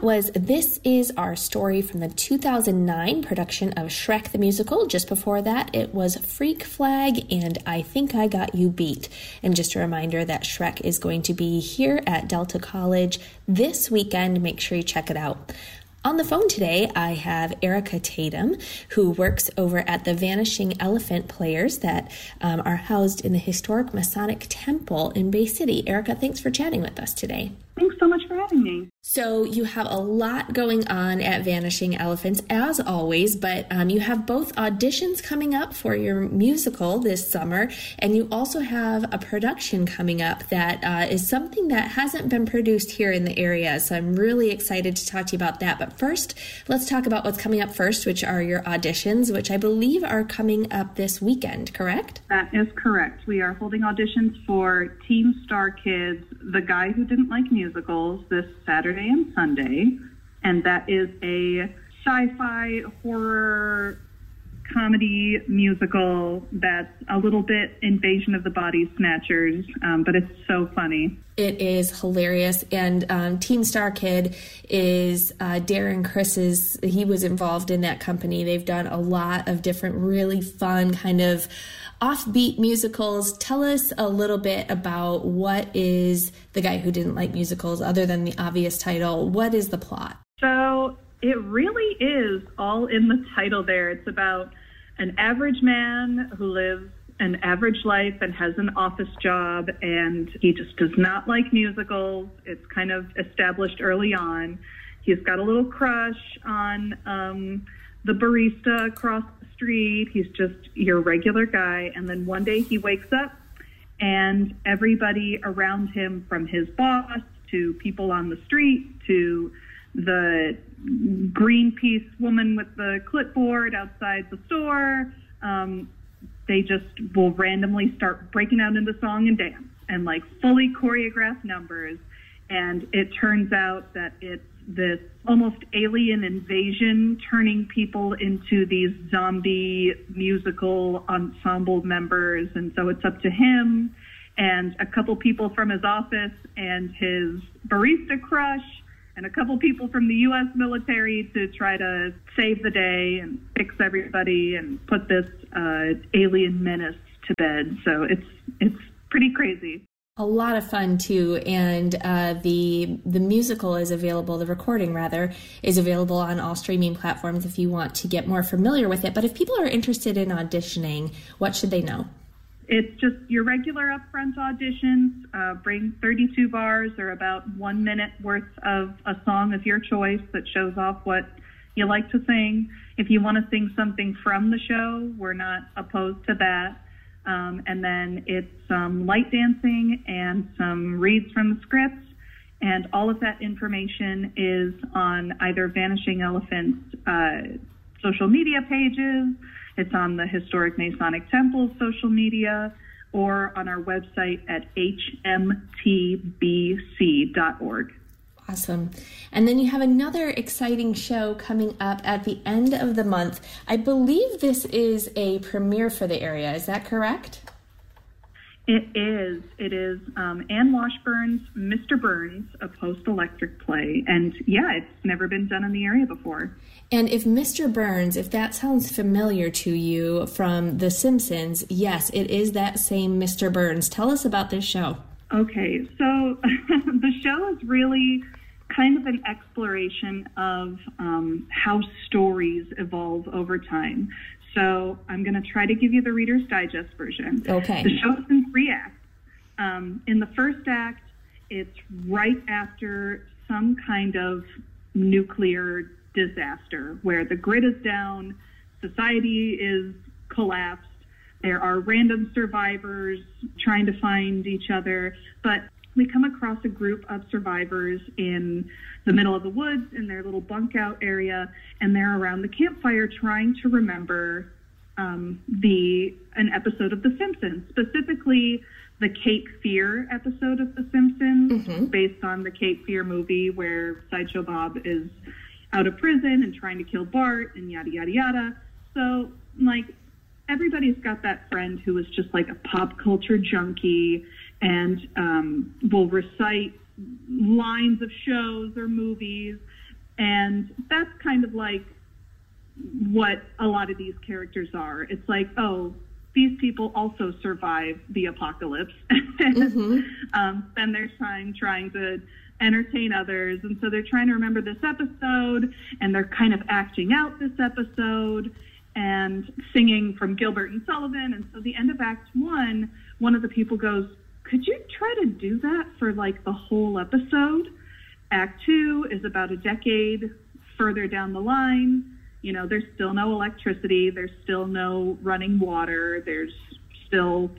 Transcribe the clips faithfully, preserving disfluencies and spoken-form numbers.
was This Is Our Story from the two thousand nine production of Shrek the Musical. Just before that, it was Freak Flag and I Think I Got You Beat. And just a reminder that Shrek is going to be here at Delta College this weekend. Make sure you check it out. On the phone today, I have Erica Tatum, who works over at the Vanishing Elephant Players that um, are housed in the historic Masonic Temple in Bay City. Erica, thanks for chatting with us today. Thanks so much for having me. So you have a lot going on at Vanishing Elephants, as always, but um, you have both auditions coming up for your musical this summer, and you also have a production coming up that uh, is something that hasn't been produced here in the area. So I'm really excited to talk to you about that. But first, let's talk about what's coming up first, which are your auditions, which I believe are coming up this weekend, correct? That is correct. We are holding auditions for Team Star Kids, The Guy Who Didn't Like Musicals, this Saturday and Sunday, and that is a sci-fi horror comedy musical that's a little bit Invasion of the Body Snatchers, um, but it's so funny. It is hilarious, and um, Team Star Kid is uh, Darren Chris's, he was involved in that company. They've done a lot of different really fun kind of offbeat musicals. Tell us a little bit about what is The Guy Who Didn't Like Musicals, other than the obvious title. What is the plot? So it really is all in the title there. It's about an average man who lives an average life and has an office job, and he just does not like musicals. It's kind of established early on. He's got a little crush on um, the barista across the street. He's just your regular guy. And then one day he wakes up and everybody around him, from his boss to people on the street to the Greenpeace woman with the clipboard outside the store, um, they just will randomly start breaking out into song and dance and like fully choreographed numbers. And it turns out that it's this almost alien invasion, turning people into these zombie musical ensemble members. And so it's up to him and a couple people from his office and his barista crush and a couple people from the U S military to try to save the day and fix everybody and put this uh, alien menace to bed. So it's it's pretty crazy. A lot of fun too, and uh, the the musical is available. The recording, rather, is available on all streaming platforms if you want to get more familiar with it. But if people are interested in auditioning, what should they know? It's just your regular upfront auditions. Uh, bring thirty-two bars or about one minute worth of a song of your choice that shows off what you like to sing. If you want to sing something from the show, we're not opposed to that. Um, and then it's some light dancing and some reads from the scripts. And all of that information is on either Vanishing Elephants' uh, social media pages, it's on the Historic Masonic Temple's social media, or on our website at h m t b c dot org. Awesome. And then you have another exciting show coming up at the end of the month. I believe this is a premiere for the area. Is that correct? It is. It is um, Anne Washburn's Mister Burns, a post-electric play. And yeah, it's never been done in the area before. And if Mister Burns, if that sounds familiar to you from The Simpsons, yes, it is that same Mister Burns. Tell us about this show. Okay, so the show is really kind of an exploration of um, how stories evolve over time. So I'm going to try to give you the Reader's Digest version. Okay. The show's in three acts. Um, in the first act, it's right after some kind of nuclear disaster where the grid is down, society is collapsed, there are random survivors trying to find each other, but we come across a group of survivors in the middle of the woods in their little bunk out area, and they're around the campfire trying to remember um, the an episode of The Simpsons, specifically the Cape Fear episode of The Simpsons, mm-hmm. based on the Cape Fear movie where Sideshow Bob is out of prison and trying to kill Bart and yada, yada, yada. So, like, everybody's got that friend who is just like a pop culture junkie and um, will recite lines of shows or movies, And that's kind of like what a lot of these characters are. It's like, oh, these people also survive the apocalypse. mm-hmm. um, spend their time trying to entertain others. And so they're trying to remember this episode, and they're kind of acting out this episode and singing from Gilbert and Sullivan. And so the end of Act One, one of the people goes, could you try to do that for like the whole episode? Act Two is about a decade further down the line. You know, there's still no electricity. There's still no running water. There's still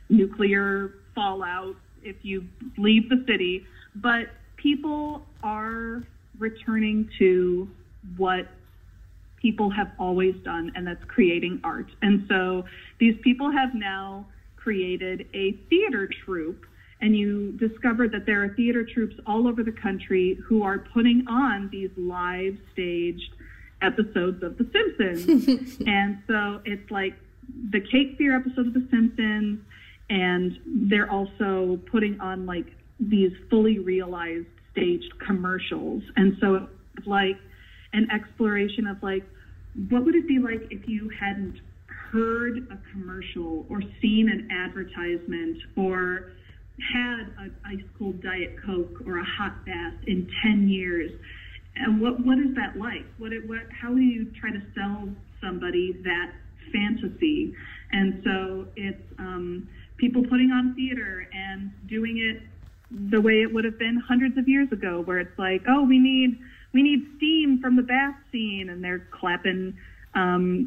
nuclear fallout if you leave the city. But people are returning to what people have always done, and that's creating art. And so these people have now created a theater troupe, and you discover that there are theater troupes all over the country who are putting on these live staged episodes of The Simpsons. And so it's like the Cape Fear episode of The Simpsons, and they're also putting on like these fully realized staged commercials. And so it's like an exploration of like, what would it be like if you hadn't heard a commercial or seen an advertisement or had an ice cold Diet Coke or a hot bath in ten years? And what what is that like? What it what how do you try to sell somebody that fantasy? And so it's um, people putting on theater and doing it the way it would have been hundreds of years ago, where it's like, oh, we need we need steam from the bath scene, and they're clapping um,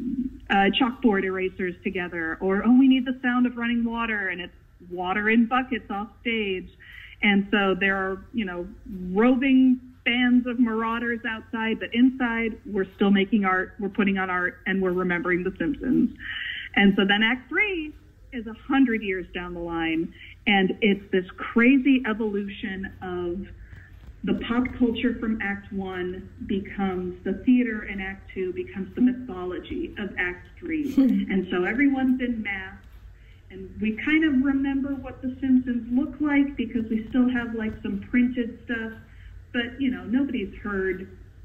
uh, chalkboard erasers together, or oh, we need the sound of running water, and it's water in buckets off stage. And so there are, you know, roving bands of marauders outside, but inside we're still making art, we're putting on art, and we're remembering The Simpsons. And so then Act Three is a hundred years down the line, and it's this crazy evolution of the pop culture from Act One becomes the theater, and Act Two becomes the mythology of Act Three. And so everyone's in masks, and we kind of remember what The Simpsons look like because we still have like some printed stuff. But, you know, nobody's heard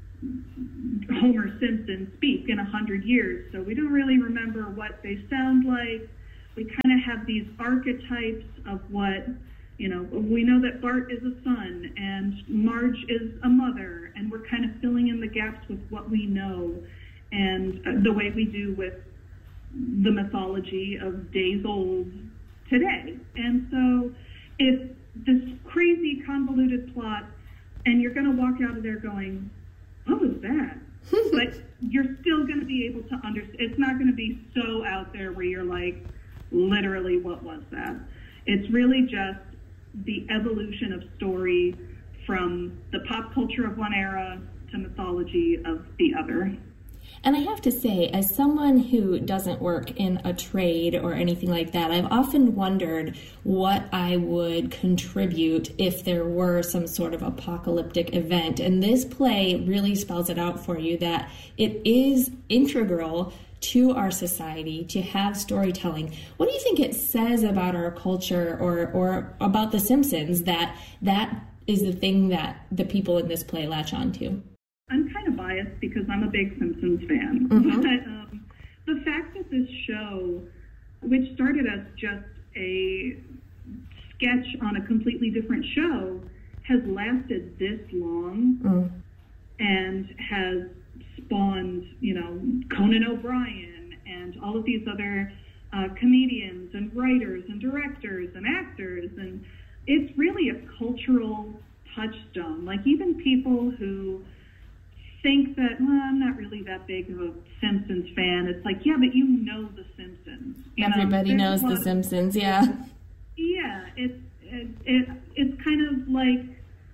Homer Simpson speak in a hundred years, so we don't really remember what they sound like. We kind of have these archetypes of what, you know, we know that Bart is a son and Marge is a mother, and we're kind of filling in the gaps with what we know, and uh, the way we do with the mythology of days old today. And so it's this crazy convoluted plot, and you're going to walk out of there going, what was that? But you're still going to be able to understand. It's not going to be so out there where you're like, literally, what was that? It's really just the evolution of story from the pop culture of one era to mythology of the other. And I have to say, as someone who doesn't work in a trade or anything like that, I've often wondered what I would contribute if there were some sort of apocalyptic event. And this play really spells it out for you, that it is integral to our society to have storytelling. What do you think it says about our culture or, or about The Simpsons that that is the thing that the people in this play latch onto? I'm kind of biased because I'm a big Simpsons fan. Mm-hmm. But um, the fact that this show, which started as just a sketch on a completely different show, has lasted this long mm. and has spawned, you know, Conan O'Brien and all of these other uh, comedians and writers and directors and actors. And it's really a cultural touchstone. Like, even people who think that, well, I'm not really that big of a Simpsons fan. It's like, yeah, but you know The Simpsons. You Everybody know, knows The Simpsons, yeah. Yeah, it's it, it it's kind of like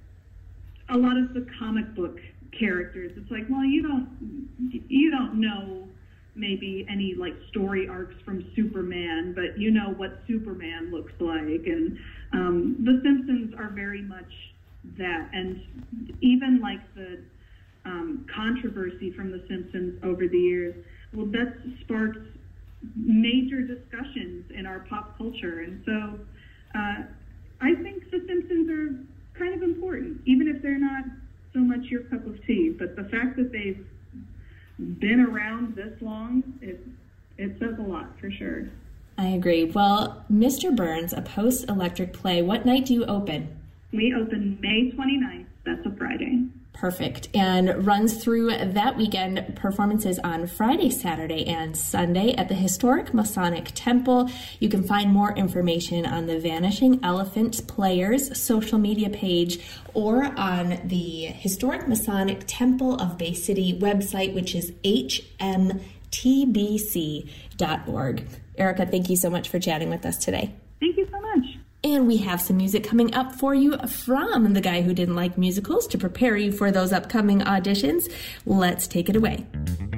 a lot of the comic book characters. It's like, well, you don't you don't know maybe any like story arcs from Superman, but you know what Superman looks like. And um, The Simpsons are very much that. And even like the Um, controversy from The Simpsons over the years, well, that's sparked major discussions in our pop culture. And so uh, I think The Simpsons are kind of important, even if they're not so much your cup of tea, but the fact that they've been around this long, it, it says a lot for sure. I agree. Well, Mister Burns, a post-electric play, what night do you open? We open May twenty-ninth. That's a Friday. Perfect. And runs through that weekend. Performances on Friday, Saturday, and Sunday at the Historic Masonic Temple. You can find more information on the Vanishing Elephant Players social media page or on the Historic Masonic Temple of Bay City website, which is h m t b c dot org. Erica, thank you so much for chatting with us today. Thank you so much. And we have some music coming up for you from the guy who didn't like musicals to prepare you for those upcoming auditions. Let's take it away.